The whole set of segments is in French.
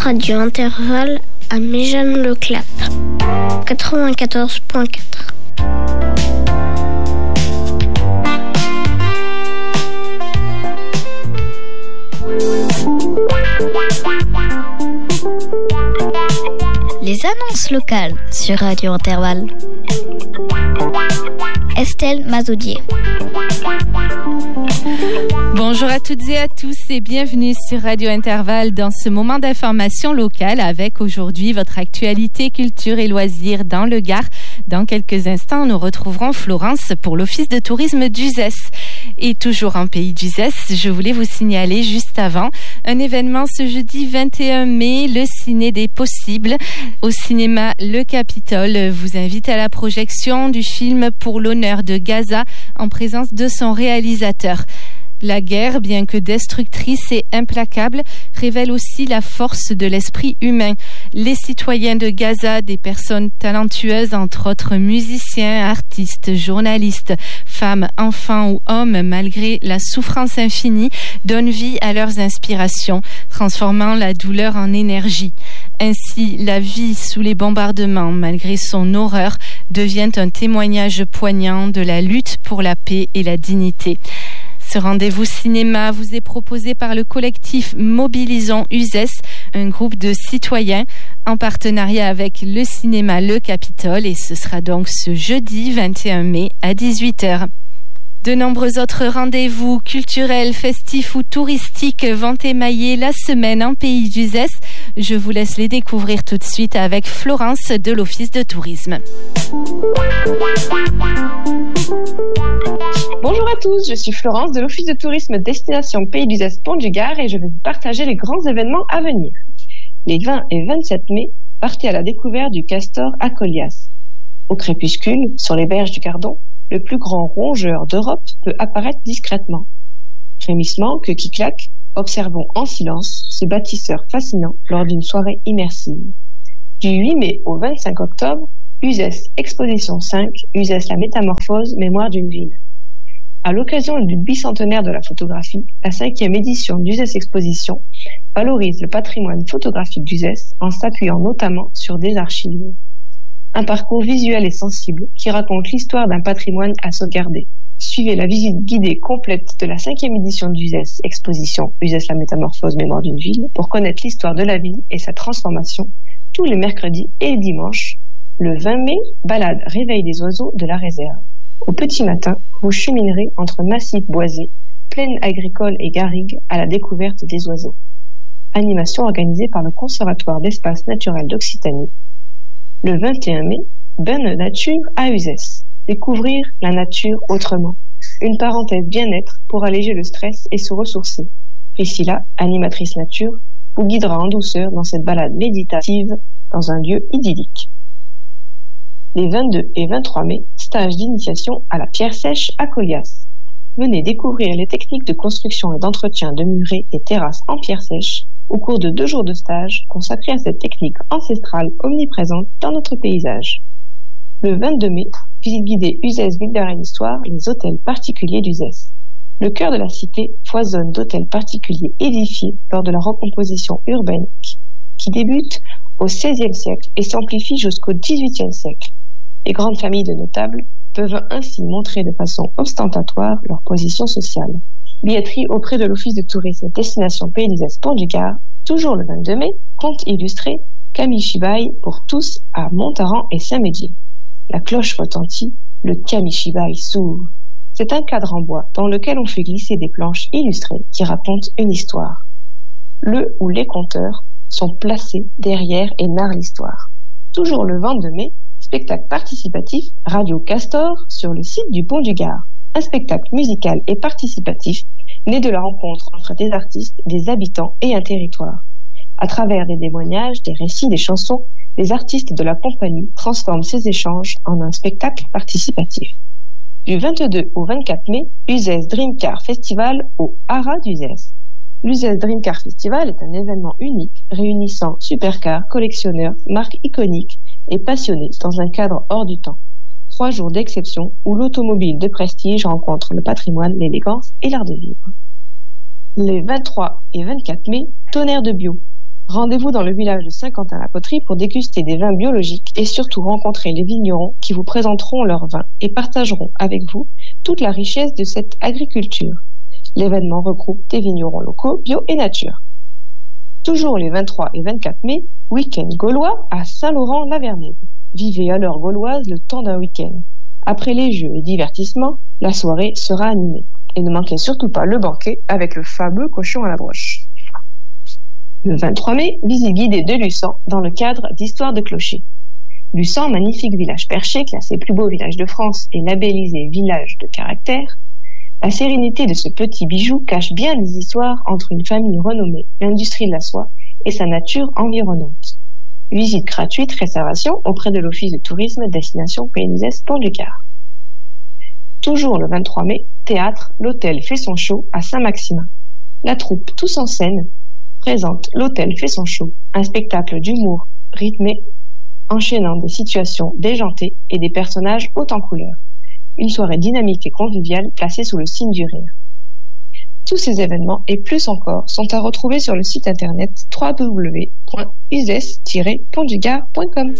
Radio Intervalle à Méjeanne-le-Clap. 94.4. Les annonces locales sur Radio Intervalle. Estelle Mazaudier. Bonjour à toutes et à tous et bienvenue sur Radio Intervalle dans ce moment d'information locale avec aujourd'hui votre actualité culture et loisirs dans le Gard. Dans quelques instants, nous retrouverons Florence pour l'Office de tourisme d'Uzès. Et toujours en pays d'Uzès, je voulais vous signaler juste avant un événement ce jeudi 21 mai, le Ciné des Possibles. Au cinéma Le Capitole vous invite à la projection du film Pour l'honneur de Gaza en présence de son réalisateur. La guerre, bien que destructrice et implacable, révèle aussi la force de l'esprit humain. Les citoyens de Gaza, des personnes talentueuses, entre autres musiciens, artistes, journalistes, femmes, enfants ou hommes, malgré la souffrance infinie, donnent vie à leurs inspirations, transformant la douleur en énergie. Ainsi, la vie sous les bombardements, malgré son horreur, devient un témoignage poignant de la lutte pour la paix et la dignité. Ce rendez-vous cinéma vous est proposé par le collectif Mobilisons Uzès, un groupe de citoyens en partenariat avec le cinéma Le Capitole, et ce sera donc ce jeudi 21 mai à 18h. De nombreux autres rendez-vous culturels, festifs ou touristiques vont émailler la semaine en pays d'Uzès. Je vous laisse les découvrir tout de suite avec Florence de l'Office de tourisme. Bonjour à tous, je suis Florence de l'Office de tourisme Destination Pays d'Uzès Pont du Gard et je vais vous partager les grands événements à venir. Les 20 et 27 mai, partez à la découverte du castor Acolias. Au crépuscule, sur les berges du Gardon, le plus grand rongeur d'Europe peut apparaître discrètement. Frémissement, queue qui claque, observons en silence ce bâtisseur fascinant lors d'une soirée immersive. Du 8 mai au 25 octobre, Uzès Exposition 5, Uzès la métamorphose, mémoire d'une ville. À l'occasion du bicentenaire de la photographie, la 5e édition d'Uzès Exposition valorise le patrimoine photographique d'Uzès en s'appuyant notamment sur des archives. Un parcours visuel et sensible qui raconte l'histoire d'un patrimoine à sauvegarder. Suivez la visite guidée complète de la 5e édition d'Uzès Exposition, Uzès la métamorphose, mémoire d'une ville, pour connaître l'histoire de la ville et sa transformation tous les mercredis et les dimanches. Le 20 mai, balade réveil des oiseaux de la réserve. Au petit matin, vous cheminerez entre massifs boisés, plaines agricoles et garrigues à la découverte des oiseaux. Animation organisée par le Conservatoire d'espaces naturels d'Occitanie. Le 21 mai, bain de nature à Uzès. Découvrir la nature autrement. Une parenthèse bien-être pour alléger le stress et se ressourcer. Priscilla, animatrice nature, vous guidera en douceur dans cette balade méditative dans un lieu idyllique. Les 22 et 23 mai, stage d'initiation à la pierre sèche à Colias. Venez découvrir les techniques de construction et d'entretien de murets et terrasses en pierre sèche au cours de 2 jours de stage consacrés à cette technique ancestrale omniprésente dans notre paysage. Le 22 mai, visite guidée Uzès Ville d'Art et d'Histoire, les hôtels particuliers d'Uzès. Le cœur de la cité foisonne d'hôtels particuliers édifiés lors de la recomposition urbaine qui débute au XVIe siècle et s'amplifie jusqu'au XVIIIe siècle. Les grandes familles de notables peuvent ainsi montrer de façon ostentatoire leur position sociale. Billetterie auprès de l'Office de tourisme Destination Pays d'Uzès Pont du Gard, toujours le 22 mai, conte illustré Kamishibai pour tous à Montaran et Saint-Médier. La cloche retentit, le Kamishibai s'ouvre. C'est un cadre en bois dans lequel on fait glisser des planches illustrées qui racontent une histoire. Le ou les conteurs sont placés derrière et narrent l'histoire. Toujours le 22 mai, spectacle participatif Radio Castor sur le site du Pont du Gard. Un spectacle musical et participatif né de la rencontre entre des artistes, des habitants et un territoire. À travers des témoignages, des récits, des chansons, les artistes de la compagnie transforment ces échanges en un spectacle participatif. Du 22 au 24 mai, Uzès Dream Car Festival au Haras d'Uzès. L'Uzès Dream Car Festival est un événement unique réunissant supercars, collectionneurs, marques iconiques et passionnés dans un cadre hors du temps. 3 jours d'exception où l'automobile de prestige rencontre le patrimoine, l'élégance et l'art de vivre. Les 23 et 24 mai, Tonnerre de Bio. Rendez-vous dans le village de Saint-Quentin-la-Poterie pour déguster des vins biologiques et surtout rencontrer les vignerons qui vous présenteront leurs vins et partageront avec vous toute la richesse de cette agriculture. L'événement regroupe des vignerons locaux, bio et nature. Toujours les 23 et 24 mai, week-end gaulois à Saint-Laurent-la-Vernède. Vivez à l'heure gauloise le temps d'un week-end. Après les jeux et divertissements, la soirée sera animée. Et ne manquez surtout pas le banquet avec le fameux cochon à la broche. Le 23 mai, visite guidée de Luçan dans le cadre d'Histoire de clocher. Luçan, magnifique village perché, classé plus beau village de France et labellisé village de caractère. La sérénité de ce petit bijou cache bien des histoires entre une famille renommée, l'industrie de la soie, et sa nature environnante. Visite gratuite, réservation auprès de l'Office de tourisme Destination Pays d'Uzès Pont du Gard. Toujours le 23 mai, théâtre, l'Hôtel fait son show à Saint-Maximin. La troupe Tous en scène présente L'Hôtel fait son show, un spectacle d'humour rythmé, enchaînant des situations déjantées et des personnages hauts en couleur. Une soirée dynamique et conviviale placée sous le signe du rire. Tous ces événements et plus encore sont à retrouver sur le site internet www.uzès-pontdugard.com.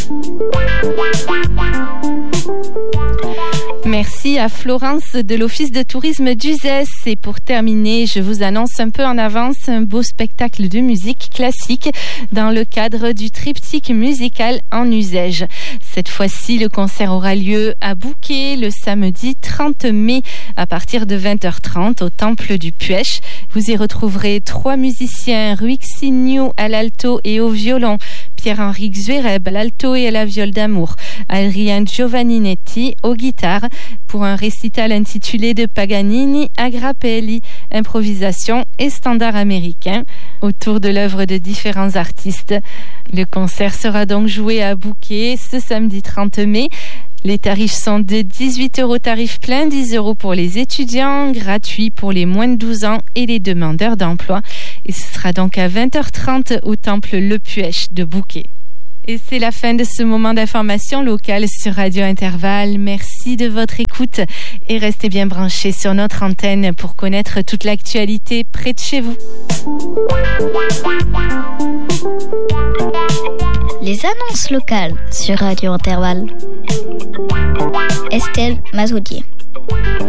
Merci à Florence de l'Office de tourisme d'Uzès. Et pour terminer, je vous annonce un peu en avance un beau spectacle de musique classique dans le cadre du triptyque musical en Uzès. Cette fois-ci, le concert aura lieu à Bouquet le samedi 30 mai à partir de 20h30 au Temple du Puech. Vous y retrouverez 3 musiciens, Ruik Signou à l'alto et au violon, Pierre-Henri Xuereb à l'alto et à la viole d'amour, Adrien Giovanninetti aux guitares pour un récital intitulé de Paganini à Grappelli, improvisation et standard américain autour de l'œuvre de différents artistes. Le concert sera donc joué à Bouquet ce samedi 30 mai. Les tarifs sont de 18 € tarif plein, 10 € pour les étudiants, gratuit pour les moins de 12 ans et les demandeurs d'emploi. Et ce sera donc à 20h30 au Temple Le Puech de Bouquet. Et c'est la fin de ce moment d'information locale sur Radio Intervalle. Merci de votre écoute et restez bien branchés sur notre antenne pour connaître toute l'actualité près de chez vous. Les annonces locales sur Radio Intervalle. Estelle Mazoudier.